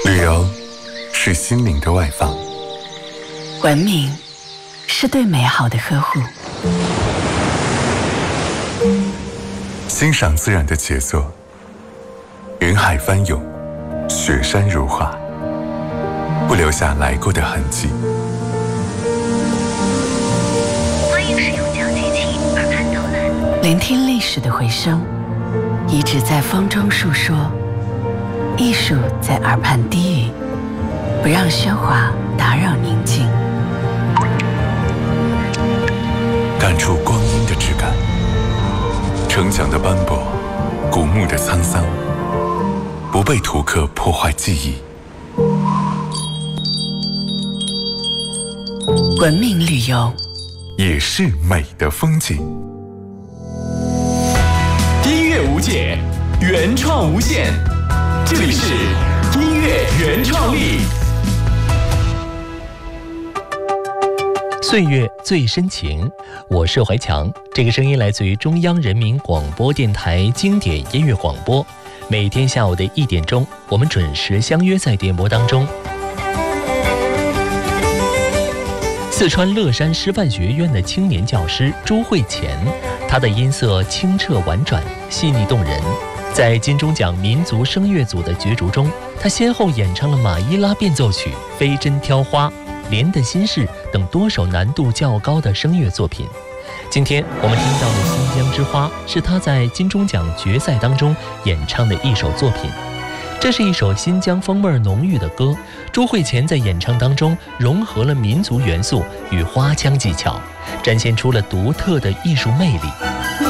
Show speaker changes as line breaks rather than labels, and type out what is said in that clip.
旅游是心灵的外放，
文明是对美好的呵护，
欣赏自然的杰作，云海翻涌，雪山如画，不留下来过的痕迹。
欢迎使用讲解器耳畔导览，
聆听历史的回声，遗址在风中述说，艺术在耳畔低语，不让喧哗打扰宁静，
感触光阴的质感，城墙的斑驳，古墓的沧桑，不被图刻破坏记忆。
文明旅游
也是美的风景。
音乐无界，原创无限，这里是音乐原创力。
岁月最深情，我是怀强。这个声音来自于中央人民广播电台经典音乐广播。每天下午的1点钟，我们准时相约在电波当中。四川乐山师范学院的青年教师朱慧乾，她的音色清澈婉转，细腻动人。在金钟奖民族声乐组的角逐中，她先后演唱了马伊拉变奏曲、飞针挑花、莲的心事等多首难度较高的声乐作品。今天我们听到的《新疆之花》是她在金钟奖决赛当中演唱的一首作品。这是一首新疆风味浓郁的歌，朱慧乾在演唱当中融合了民族元素与花腔技巧，展现出了独特的艺术魅力。